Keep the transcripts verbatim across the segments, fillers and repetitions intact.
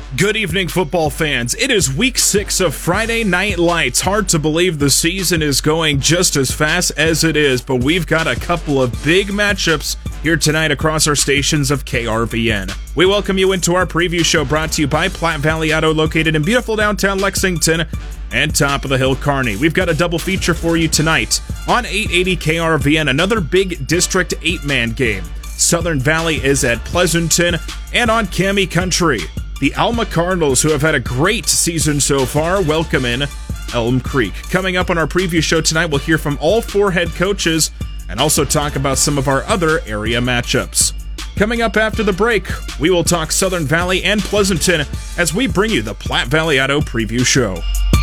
Good evening, football fans. It is week six of Friday Night Lights. Hard to believe the season is going just as fast as it is, but we've got a couple of big matchups here tonight across our stations of K R V N. We welcome you into our preview show brought to you by Platte Valley Auto, located in beautiful downtown Lexington and Top of the Hill Kearney. We've got a double feature for you tonight on eight eighty K R V N, another big District eight-man game. Southern Valley is at Pleasanton, and on Cami Country, the Alma Cardinals, who have had a great season so far, welcome in Elm Creek. Coming up on our preview show tonight, we'll hear from all four head coaches and also talk about some of our other area matchups. Coming up after the break, we will talk Southern Valley and Pleasanton as we bring you the Platte Valley Auto preview show.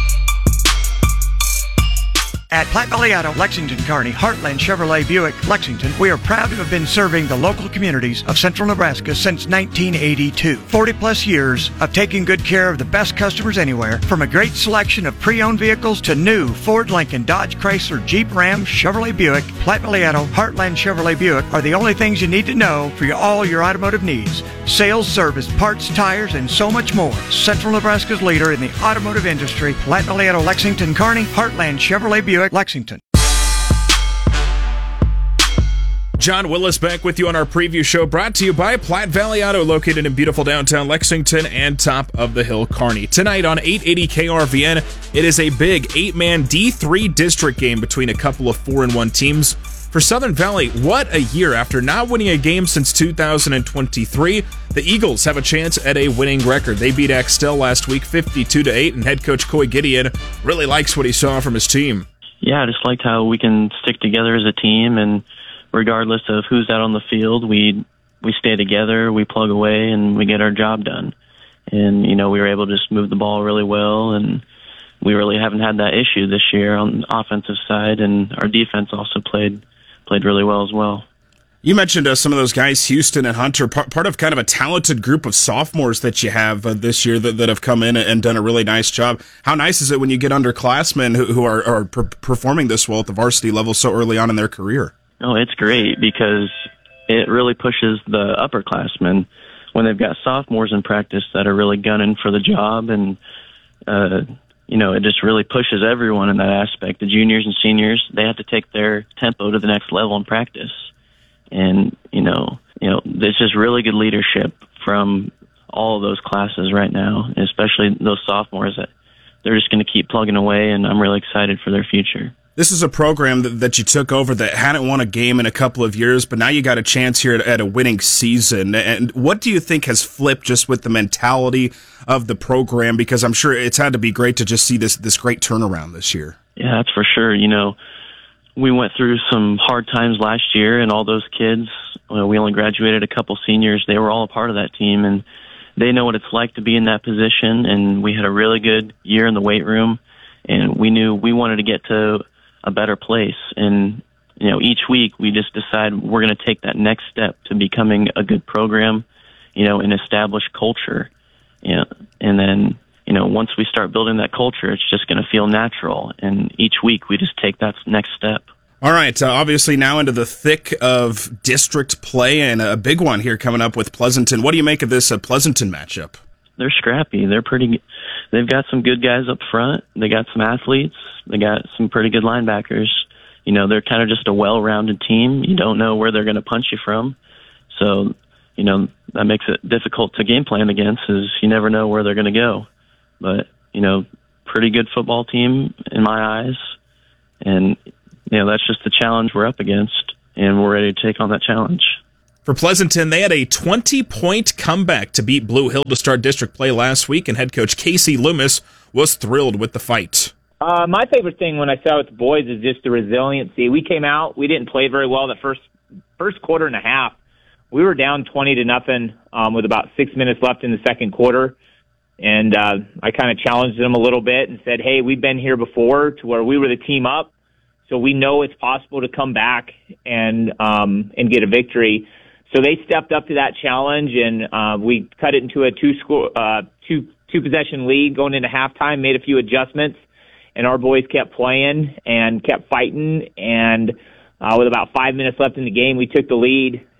At Platte Valley Auto, Lexington, Kearney, Heartland Chevrolet Buick, Lexington, we are proud to have been serving the local communities of central Nebraska since nineteen eighty-two. forty plus years of taking good care of the best customers anywhere, from a great selection of pre-owned vehicles to new Ford, Lincoln, Dodge, Chrysler, Jeep, Ram, Chevrolet Buick. Platte Valley Auto, Heartland Chevrolet Buick are the only things you need to know for your, all your automotive needs. Sales, service, parts, tires, and so much more. Central Nebraska's leader in the automotive industry, Platte Valley Auto, Lexington, Kearney, Heartland Chevrolet Buick, Lexington. John Willis back with you on our preview show, brought to you by Platte Valley Auto, located in beautiful downtown Lexington and Top of the Hill Kearney. Tonight on eight eighty K R V N, it is a big eight-man D three district game between a couple of four and one teams. For Southern Valley, what a year. After not winning a game since two thousand twenty-three, the Eagles have a chance at a winning record. They beat Axtell last week fifty-two to eight, and head coach Coy Gideon really likes what he saw from his team. Yeah, I just liked how we can stick together as a team, and regardless of who's out on the field, we we stay together, we plug away, and we get our job done. And, you know, we were able to just move the ball really well, and we really haven't had that issue this year on the offensive side, and our defense also played played really well as well. You mentioned uh, some of those guys, Houston and Hunter, part, part of kind of a talented group of sophomores that you have uh, this year that, that have come in and done a really nice job. How nice is it when you get underclassmen who, who are, are per- performing this well at the varsity level so early on in their career? Oh, it's great because it really pushes the upperclassmen when they've got sophomores in practice that are really gunning for the job, and uh, you know, it just really pushes everyone in that aspect. The juniors and seniors, they have to take their tempo to the next level in practice. And, you know, you know, there's just really good leadership from all of those classes right now, especially those sophomores that they're just going to keep plugging away, and I'm really excited for their future. This is a program that, that you took over that hadn't won a game in a couple of years, but now you got a chance here at, at a winning season. And what do you think has flipped just with the mentality of the program? Because I'm sure it's had to be great to just see this, this great turnaround this year. Yeah, that's for sure. You know, we went through some hard times last year, and all those kids, well, we only graduated a couple seniors. They were all a part of that team, and they know what it's like to be in that position. And we had a really good year in the weight room, and we knew we wanted to get to a better place. And, you know, each week we just decide we're going to take that next step to becoming a good program, you know, and establish culture. You know, and then, you know, once we start building that culture, it's just going to feel natural. And each week we just take that next step. All right, uh, obviously now into the thick of district play, and a big one here coming up with Pleasanton. What do you make of this uh, Pleasanton matchup? They're scrappy. They're pretty. They've got some good guys up front. They got some athletes. They got some pretty good linebackers. You know, they're kind of just a well-rounded team. You don't know where they're going to punch you from. So, you know, that makes it difficult to game plan against, is you never know where they're going to go. But, you know, pretty good football team in my eyes. And, you know, that's just the challenge we're up against, and we're ready to take on that challenge. For Pleasanton, they had a twenty-point comeback to beat Blue Hill to start district play last week, and head coach Casey Loomis was thrilled with the fight. Uh, my favorite thing when I saw with the boys is just the resiliency. We came out, we didn't play very well the first first quarter and a half. We were down twenty to nothing um, with about six minutes left in the second quarter, and uh, I kind of challenged them a little bit and said, hey, we've been here before to where we were the team up, so we know it's possible to come back and um, and get a victory. So they stepped up to that challenge, and uh, we cut it into a two score, uh, two two possession lead going into halftime. Made a few adjustments, and our boys kept playing and kept fighting. And uh, with about five minutes left in the game, we took the lead,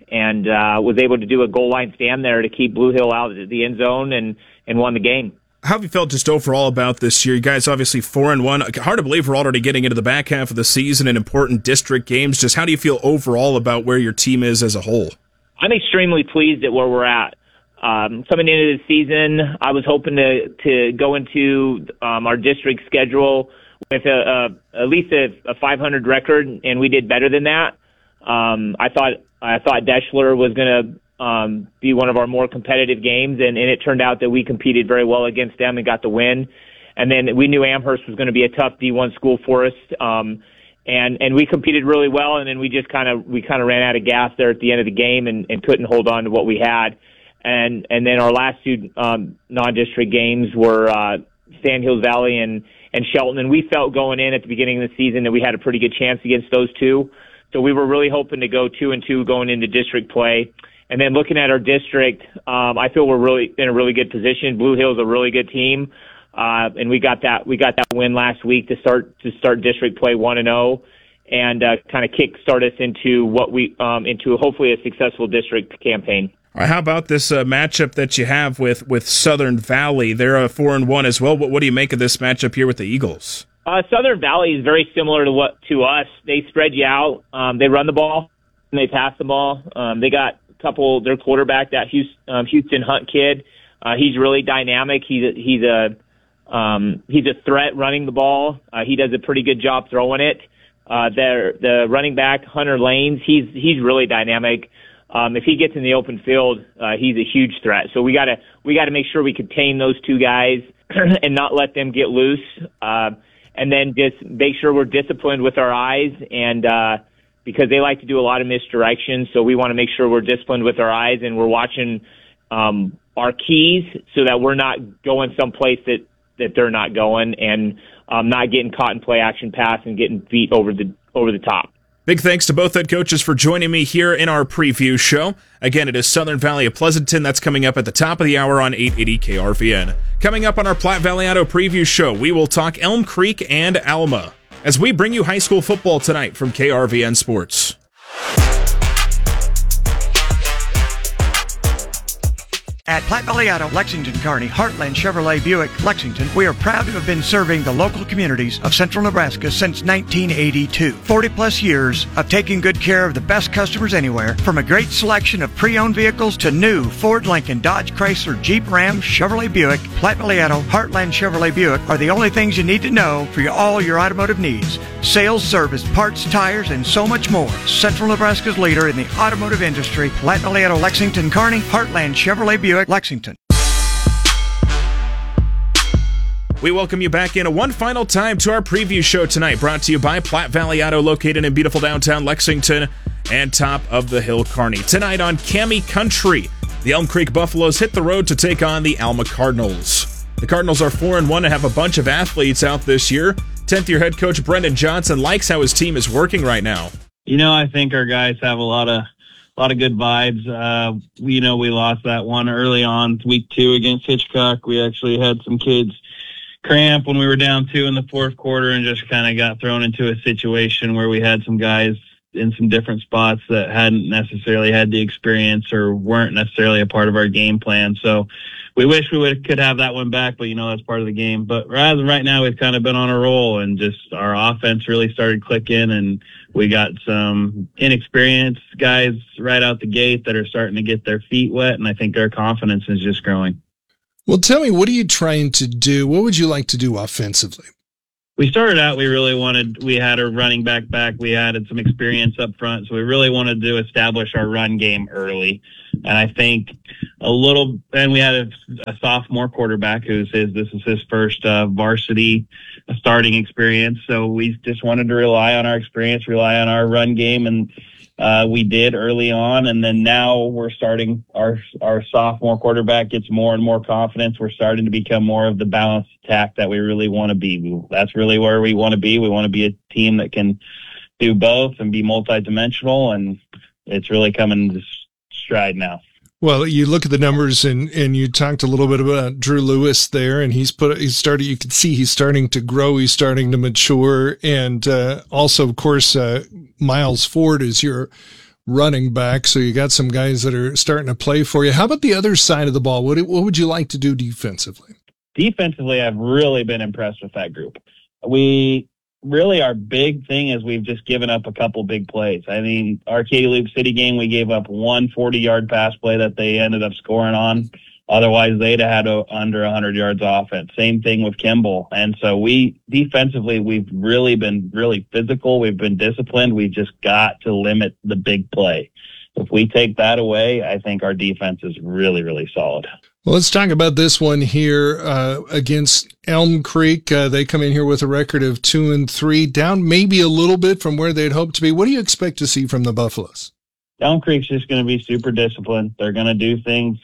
and uh, was able to do a goal line stand there to keep Blue Hill out of the end zone and, and won the game. How have you felt just overall about this year? You guys obviously four and one. Hard to believe we're already getting into the back half of the season and important district games. Just how do you feel overall about where your team is as a whole? I'm extremely pleased at where we're at. Um, coming into the season, I was hoping to to go into um, our district schedule with a, a at least a, a five hundred record, and we did better than that. Um, I thought I thought Deschler was going to um, be one of our more competitive games, and, and it turned out that we competed very well against them and got the win. And then we knew Amherst was going to be a tough D one school for us, um, and and we competed really well. And then we just kind of we kind of ran out of gas there at the end of the game and, and couldn't hold on to what we had. And and then our last two um, non-district games were uh, Sand Hills Valley and and Shelton. And we felt going in at the beginning of the season that we had a pretty good chance against those two. So we were really hoping to go two and two going into district play. And then looking at our district, um, I feel we're really in a really good position. Blue Hill's a really good team, uh, and we got that we got that win last week to start to start district play one and zero, and uh, kind of kick start us into what we um, into hopefully a successful district campaign. All right, how about this uh, matchup that you have with, with Southern Valley? They're a four and one as well. What what do you make of this matchup here with the Eagles? Uh, Southern Valley is very similar to what to us. They spread you out. Um, they run the ball and they pass the ball. Um, they got couple their quarterback, that Houston, um, Houston Hunt kid. Uh, he's really dynamic. He's a, he's a um, he's a threat running the ball. Uh, he does a pretty good job throwing it. Uh, their the running back Hunter Lanes, he's he's really dynamic. Um, if he gets in the open field, uh, he's a huge threat. So we gotta we gotta make sure we contain those two guys and not let them get loose. Uh, and then just make sure we're disciplined with our eyes and. Uh, because they like to do a lot of misdirection. So we want to make sure we're disciplined with our eyes and we're watching um, our keys so that we're not going someplace that, that they're not going and um, not getting caught in play action pass and getting beat over the over the top. Big thanks to both head coaches for joining me here in our preview show. Again, it is Southern Valley of Pleasanton. That's coming up at the top of the hour on eight eighty K R V N. Coming up on our Platte Valley Auto preview show, we will talk Elm Creek and Alma, as we bring you high school football tonight from K R V N Sports. At Platte Valley Auto, Lexington, Kearney, Heartland Chevrolet Buick, Lexington, we are proud to have been serving the local communities of central Nebraska since nineteen eighty-two. forty plus years of taking good care of the best customers anywhere, from a great selection of pre-owned vehicles to new Ford, Lincoln, Dodge, Chrysler, Jeep, Ram, Chevrolet Buick. Platte Valley Auto, Heartland Chevrolet Buick are the only things you need to know for your, all your automotive needs. Sales, service, parts, tires, and so much more. Central Nebraska's leader in the automotive industry, Platte Valley Auto, Lexington, Kearney, Heartland Chevrolet Buick, Lexington. We welcome you back in a one final time to our preview show tonight, brought to you by Platte Valley Auto, located in beautiful downtown Lexington and top of the hill Kearney. Tonight on Cami Country, the Elm Creek Buffaloes hit the road to take on the Alma Cardinals. The Cardinals are four and one and have a bunch of athletes out this year. tenth year head coach Brendan Johnson likes how his team is working right now. You know, I think our guys have a lot of A lot of good vibes. Uh, we, you know, we lost that one early on, week two against Hitchcock. We actually had some kids cramp when we were down two in the fourth quarter and just kind of got thrown into a situation where we had some guys in some different spots that hadn't necessarily had the experience or weren't necessarily a part of our game plan. So we wish we would could have that one back, but you know, that's part of the game. But rather right now we've kind of been on a roll and just our offense really started clicking, and we got some inexperienced guys right out the gate that are starting to get their feet wet, and I think their confidence is just growing. Well, tell me, what are you trying to do? What would you like to do offensively? We started out, we really wanted, we had a running back back, we added some experience up front, so we really wanted to establish our run game early. And I think a little, and we had a, a sophomore quarterback who's his, this is his first uh, varsity starting experience. So we just wanted to rely on our experience, rely on our run game. And uh, we did early on. And then now we're starting our, our sophomore quarterback gets more and more confidence. We're starting to become more of the balanced attack that we really want to be. That's really where we want to be. We want to be a team that can do both and be multidimensional. And it's really coming to stride now. Well, you look at the numbers, and, and you talked a little bit about Drew Lewis there, and he's put he's started. You can see he's starting to grow. He's starting to mature, and uh, also, of course, uh, Miles Ford is your running back, so you got some guys that are starting to play for you. How about the other side of the ball? What, what would you like to do defensively? Defensively, I've really been impressed with that group. We really, our big thing is we've just given up a couple big plays. I mean, Arcadia Loop City game, we gave up one forty-yard pass play that they ended up scoring on. Otherwise, they'd have had a, under one hundred yards offense. Same thing with Kimball. And so we, defensively, we've really been really physical. We've been disciplined. We've just got to limit the big play. If we take that away, I think our defense is really, really solid. Well, let's talk about this one here uh, against Elm Creek. Uh, they come in here with a record of two and three, down maybe a little bit from where they'd hoped to be. What do you expect to see from the Buffaloes? Elm Creek's just going to be super disciplined. They're going to do things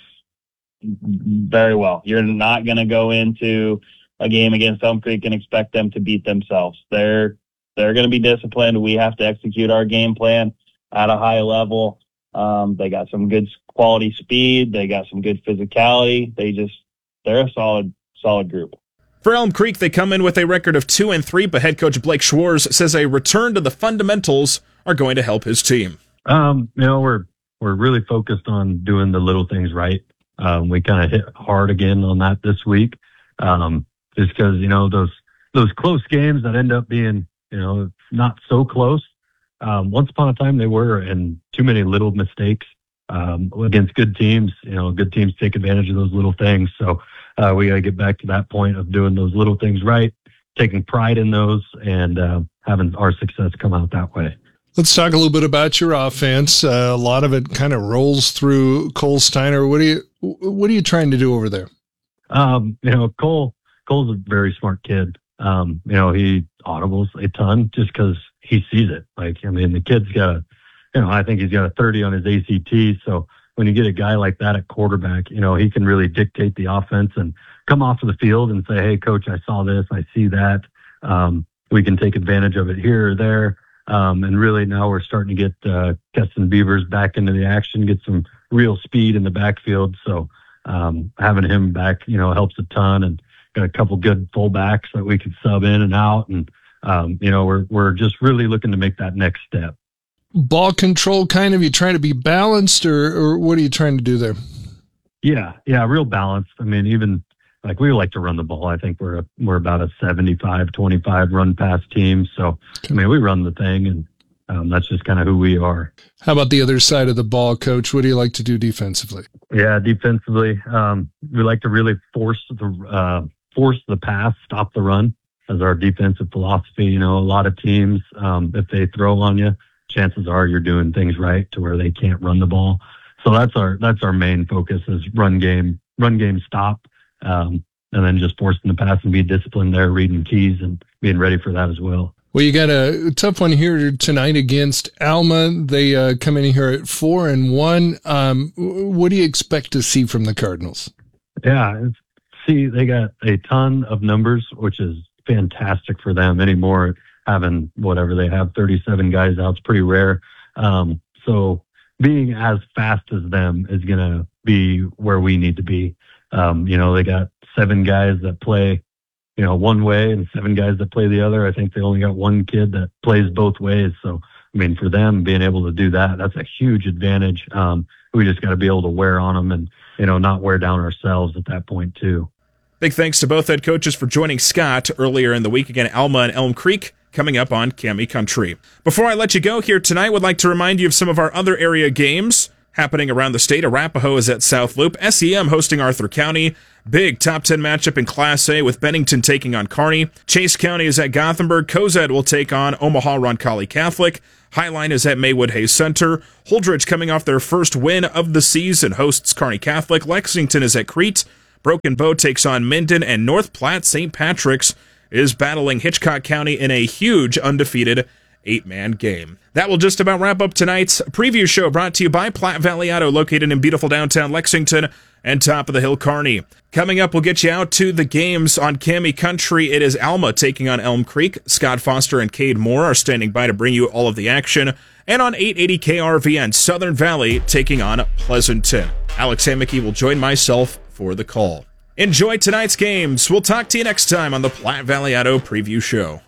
very well. You're not going to go into a game against Elm Creek and expect them to beat themselves. They're they're going to be disciplined. We have to execute our game plan at a high level. Um, they got some good quality speed. They got some good physicality. They just, they're a solid, solid group. For Elm Creek, they come in with a record of two and three, but head coach Blake Schwartz says a return to the fundamentals are going to help his team. Um, you know, we're, we're really focused on doing the little things right. Um, we kind of hit hard again on that this week. Um, just cause, you know, those, those close games that end up being, you know, not so close. Um, once upon a time they were, and too many little mistakes, um, against good teams. You know, good teams take advantage of those little things. So, uh, we got to get back to that point of doing those little things right, taking pride in those, and, uh, having our success come out that way. Let's talk a little bit about your offense. Uh, a lot of it kind of rolls through Cole Steiner. What are you, what are you trying to do over there? Um, you know, Cole, Cole's a very smart kid. Um, you know, he audibles a ton just cause he sees it. Like, I mean, the kid's got a, you know, I think he's got a thirty on his A C T. So when you get a guy like that at quarterback, you know, he can really dictate the offense and come off of the field and say, hey, coach, I saw this. I see that. Um, we can take advantage of it here or there. Um, and really now we're starting to get, uh, Keston Beavers back into the action, get some real speed in the backfield. So, um, having him back, you know, helps a ton, and got a couple good fullbacks that we can sub in and out. And, um, you know, we're, we're just really looking to make that next step. Ball control, kind of, you trying to be balanced, or, or what are you trying to do there? Yeah. Yeah. Real balanced. I mean, even like we like to run the ball. I think we're, a, we're about a seventy-five twenty-five run pass team. So, I mean, we run the thing, and um, that's just kind of who we are. How about the other side of the ball, coach? What do you like to do defensively? Yeah. Defensively, um, we like to really force the, uh, force the pass, stop the run as our defensive philosophy. You know, a lot of teams, um, if they throw on you, chances are you're doing things right to where they can't run the ball. So that's our, that's our main focus is run game, run game stop. Um, and then just forcing the pass and be disciplined there, reading keys and being ready for that as well. Well, you got a tough one here tonight against Alma. They uh, come in here at four and one. Um, what do you expect to see from the Cardinals? Yeah, it's, see, they got a ton of numbers, which is fantastic for them anymore. Having whatever they have, thirty-seven guys out, it's pretty rare. Um, so being as fast as them is going to be where we need to be. Um, you know, they got seven guys that play, you know, one way and seven guys that play the other. I think they only got one kid that plays both ways. So, I mean, for them being able to do that, that's a huge advantage. Um, we just got to be able to wear on them and, you know, not wear down ourselves at that point too. Big thanks to both head coaches for joining Scott earlier in the week. Again, Alma and Elm Creek coming up on Cami Country. Before I let you go here tonight, would like to remind you of some of our other area games happening around the state. Arapahoe is at South Loop. S E M hosting Arthur County. Big top ten matchup in Class A with Bennington taking on Kearney. Chase County is at Gothenburg. Cozad will take on Omaha Roncalli Catholic. Highline is at Maywood Hayes Center. Holdridge coming off their first win of the season hosts Kearney Catholic. Lexington is at Crete. Broken Bow takes on Minden, and North Platte Saint Patrick's is battling Hitchcock County in a huge undefeated eight-man game. That will just about wrap up tonight's preview show, brought to you by Platte Valley Auto, located in beautiful downtown Lexington and top of the hill Kearney. Coming up, we'll get you out to the games on Cami Country. It is Alma taking on Elm Creek. Scott Foster and Cade Moore are standing by to bring you all of the action. And on eight eighty K R V N, Southern Valley taking on Pleasanton. Alex Hammocky will join myself for the call. Enjoy tonight's games. We'll talk to you next time on the Platte Valley Auto Preview Show.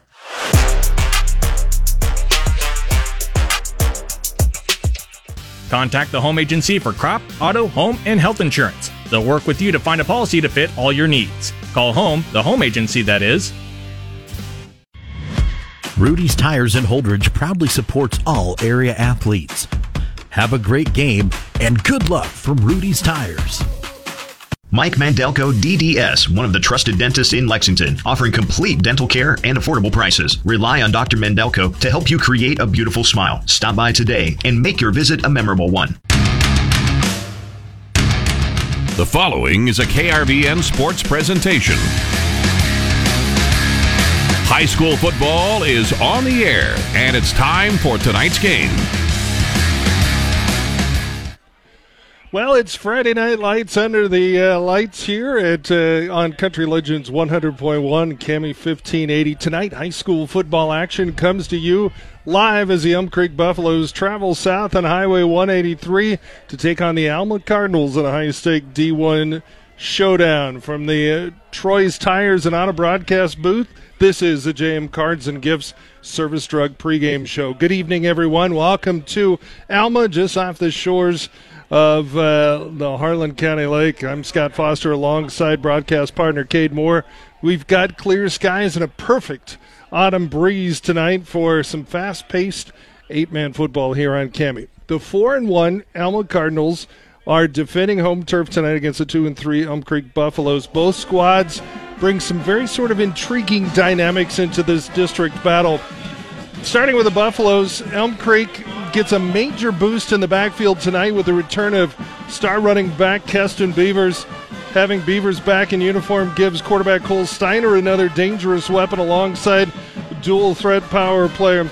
Contact the Home Agency for crop, auto, home, and health insurance. They'll work with you to find a policy to fit all your needs. Call Home, the Home Agency, that is. Rudy's Tires in Holdridge proudly supports all area athletes. Have a great game and good luck from Rudy's Tires. Mike Mandelko, D D S, one of the trusted dentists in Lexington, offering complete dental care and affordable prices. Rely on Doctor Mandelko to help you create a beautiful smile. Stop by today and make your visit a memorable one. The following is a K R V N sports presentation. High school football is on the air, and it's time for tonight's game. Well, it's Friday Night Lights under the uh, lights here at uh, on Country Legends one hundred point one, Cami fifteen eighty. Tonight, high school football action comes to you live as the Elm Creek Buffaloes travel south on Highway one eighty-three to take on the Alma Cardinals in a high-stake D one showdown. From the uh, Troy's Tires and Auto Broadcast booth, this is the J M Cards and Gifts Service Drug pregame show. Good evening, everyone. Welcome to Alma, just off the shores of uh, the Harlan County Lake. I'm Scott Foster alongside broadcast partner Cade Moore. We've got clear skies and a perfect autumn breeze tonight for some fast-paced eight-man football here on Cami. The four and one Alma Cardinals are defending home turf tonight against the two and three Elm Creek Buffaloes. Both squads bring some very sort of intriguing dynamics into this district battle. Starting with the Buffaloes, Elm Creek gets a major boost in the backfield tonight with the return of star running back Keston Beavers. Having Beavers back in uniform gives quarterback Cole Steiner another dangerous weapon alongside dual threat power player.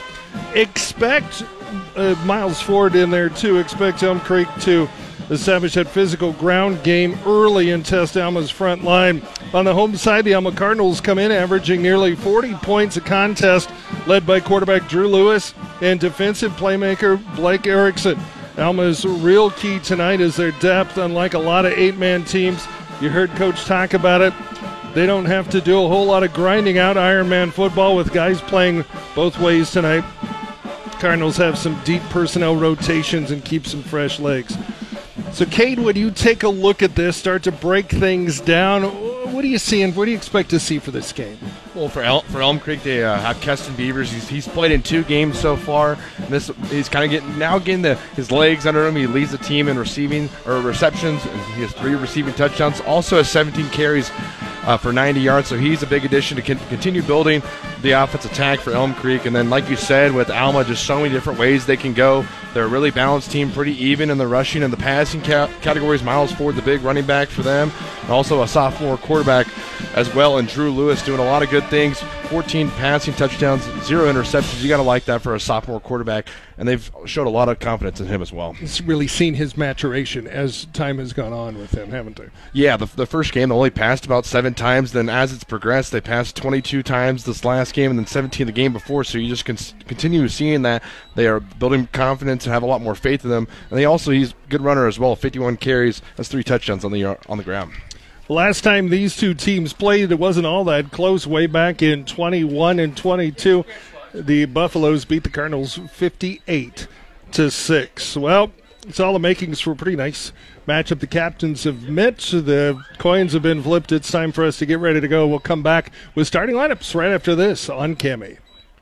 Expect uh, Miles Ford in there too. Expect Elm Creek to establish that physical ground game early and test Alma's front line. On the home side, the Alma Cardinals come in averaging nearly forty points a contest, led by quarterback Drew Lewis and defensive playmaker Blake Erickson. Alma's real key tonight is their depth. Unlike a lot of eight-man teams, you heard Coach talk about it, they don't have to do a whole lot of grinding out Ironman football with guys playing both ways tonight. Cardinals have some deep personnel rotations and keep some fresh legs. So, Cade, when you take a look at this, start to break things down, what are you seeing? What do you expect to see for this game? Well, for El- for Elm Creek, they uh, have Keston Beavers. He's, he's played in two games so far. And this he's kind of getting now getting the, his legs under him. He leads the team in receiving or receptions, and he has three receiving touchdowns. Also has seventeen carries uh, for ninety yards. So he's a big addition to con- continue building the offensive attack for Elm Creek. And then, like you said, with Alma, just so many different ways they can go. They're a really balanced team, pretty even in the rushing and the passing ca- categories. Miles Ford, the big running back for them, and also a sophomore quarterback as well, and Drew Lewis doing a lot of good things. fourteen passing touchdowns, zero interceptions. You got to like that for a sophomore quarterback, and they've showed a lot of confidence in him as well. It's really seen his maturation as time has gone on with him, haven't they? Yeah, the, the first game they only passed about seven times. Then as it's progressed, they passed twenty-two times this last game, and then seventeen the game before. So you just con- continue seeing that they are building confidence and have a lot more faith in them. And they also he's a good runner as well. fifty-one carries, that's three touchdowns on the on the ground. Last time these two teams played, it wasn't all that close. Way back in twenty-one and twenty-two, the Buffaloes beat the Cardinals fifty-eight to six. Well, it's all the makings for a pretty nice matchup. The captains have met. The coins have been flipped. It's time for us to get ready to go. We'll come back with starting lineups right after this on Cami.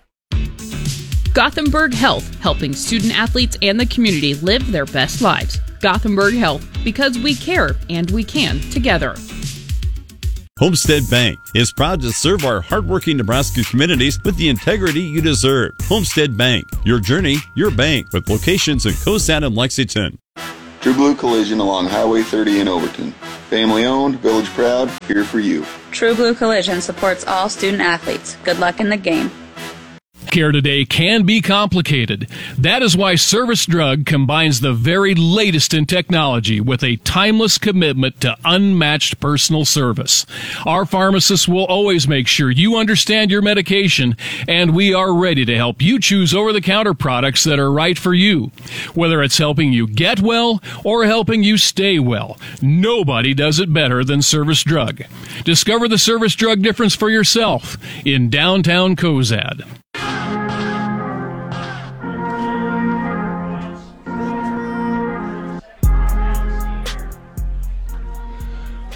Gothenburg Health, helping student athletes and the community live their best lives. Gothenburg Health, because we care and we can together. Homestead Bank is proud to serve our hardworking Nebraska communities with the integrity you deserve. Homestead Bank, your journey, your bank, with locations in Cosad and Lexington. True Blue Collision along Highway thirty in Overton. Family owned, village proud, here for you. True Blue Collision supports all student athletes. Good luck in the game. Care today can be complicated. That is why Service Drug combines the very latest in technology with a timeless commitment to unmatched personal service. Our pharmacists will always make sure you understand your medication, and we are ready to help you choose over-the-counter products that are right for you. Whether it's helping you get well or helping you stay well, nobody does it better than Service Drug. Discover the Service Drug difference for yourself in downtown Cozad.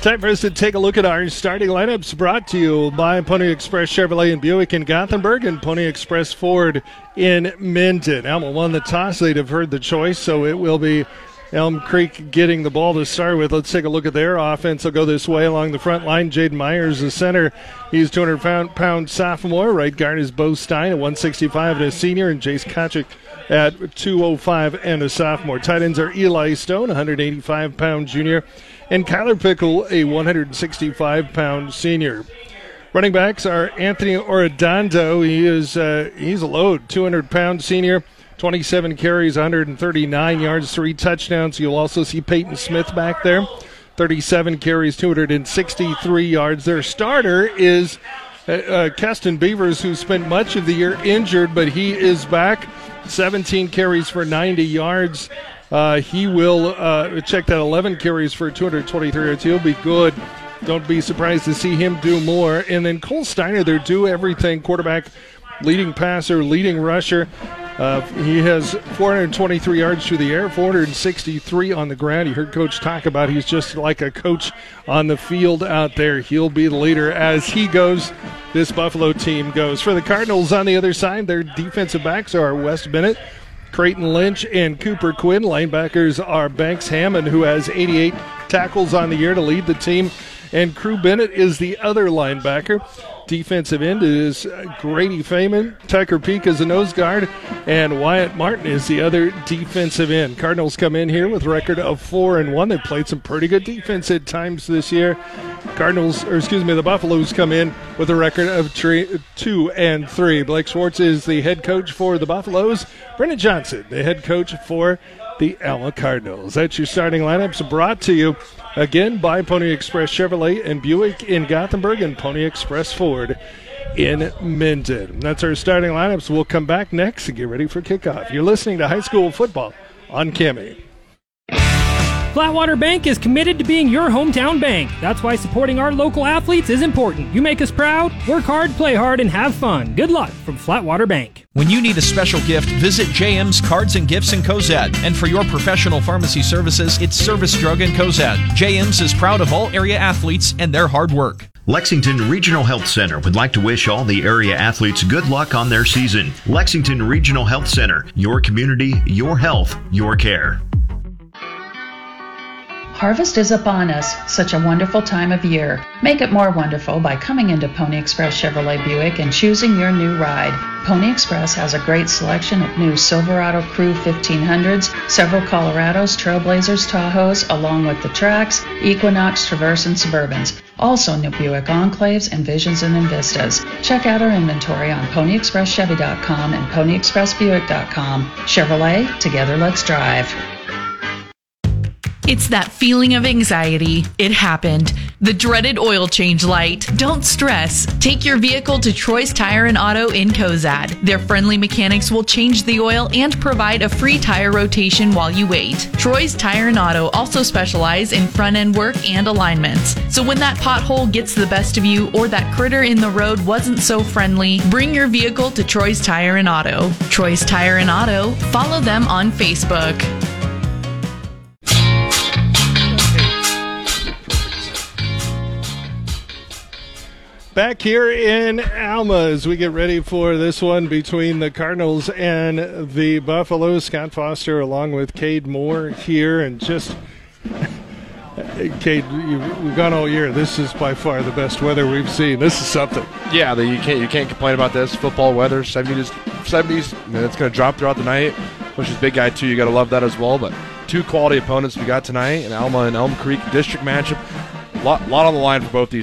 Time for us to take a look at our starting lineups, brought to you by Pony Express Chevrolet and Buick in Gothenburg and Pony Express Ford in Minden. Alma won the toss. They'd have heard the choice, so it will be Elm Creek getting the ball to start with. Let's take a look at their offense. They'll go this way along the front line. Jaden Myers, the center. He's two hundred pound sophomore. Right guard is Bo Stein at one sixty-five and a senior, and Jace Kochik at two oh five and a sophomore. Tight ends are Eli Stone, one eighty-five pound junior, and Kyler Pickle, a one sixty-five pound senior. Running backs are Anthony Orodondo. He is uh, he's a load, two hundred pound senior, twenty-seven carries, one thirty-nine yards, three touchdowns. You'll also see Peyton Smith back there, thirty-seven carries, two hundred sixty-three yards. Their starter is uh, uh, Keston Beavers, who spent much of the year injured, but he is back, seventeen carries for ninety yards. Uh, he will uh, check that eleven carries for two hundred twenty-three yards. He'll be good. Don't be surprised to see him do more. And then Cole Steiner, their do everything quarterback, leading passer, leading rusher. Uh, he has four hundred twenty-three yards through the air, four hundred sixty-three on the ground. You heard Coach talk about he's just like a coach on the field out there. He'll be the leader as he goes. This Buffalo team goes. For the Cardinals on the other side, their defensive backs are Wes Bennett, Creighton Lynch, and Cooper Quinn. Linebackers are Banks Hammond, who has eighty-eight tackles on the year to lead the team, and Crew Bennett is the other linebacker. Defensive end is Grady Feynman. Tucker Peak is the nose guard, and Wyatt Martin is the other defensive end. Cardinals come in here with a record of four and one. They've played some pretty good defense at times this year. Cardinals, or excuse me, the Buffaloes come in with a record of tre- two and three. Blake Schwartz is the head coach for the Buffaloes. Brendan Johnson, the head coach for the Alma Cardinals. That's your starting lineups, brought to you again by Pony Express Chevrolet and Buick in Gothenburg and Pony Express Ford in Minden. That's our starting lineups. We'll come back next and get ready for kickoff. You're listening to High School Football on K M E. Flatwater Bank is committed to being your hometown bank. That's why supporting our local athletes is important. You make us proud, work hard, play hard, and have fun. Good luck from Flatwater Bank. When you need a special gift, visit J M's Cards and Gifts in Cozad. And for your professional pharmacy services, it's Service Drug in Cozad. J M's is proud of all area athletes and their hard work. Lexington Regional Health Center would like to wish all the area athletes good luck on their season. Lexington Regional Health Center, your community, your health, your care. Harvest is upon us, such a wonderful time of year. Make it more wonderful by coming into Pony Express Chevrolet Buick and choosing your new ride. Pony Express has a great selection of new Silverado Crew fifteen hundreds, several Colorados, Trailblazers, Tahoes, along with the Trax, Equinox, Traverse, and Suburbans. Also new Buick Enclaves, Envisions, and Envistas. Check out our inventory on pony express chevy dot com and pony express buick dot com. Chevrolet, together let's drive. It's that feeling of anxiety. It happened. The dreaded oil change light. Don't stress. Take your vehicle to Troy's Tire and Auto in Cozad. Their friendly mechanics will change the oil and provide a free tire rotation while you wait. Troy's Tire and Auto also specialize in front-end work and alignments. So when that pothole gets the best of you or that critter in the road wasn't so friendly, bring your vehicle to Troy's Tire and Auto. Troy's Tire and Auto. Follow them on Facebook. Back here in Alma as we get ready for this one between the Cardinals and the Buffaloes. Scott Foster along with Cade Moore here, and just Cade, we've gone all year. This is by far the best weather we've seen. This is something. Yeah, the, you can't you can't complain about this. Football weather, seventies, seventies, and it's going to drop throughout the night. Which is big guy too. You got to love that as well. But two quality opponents we got tonight, an Alma and Elm Creek district matchup. Lot, lot on the line for both these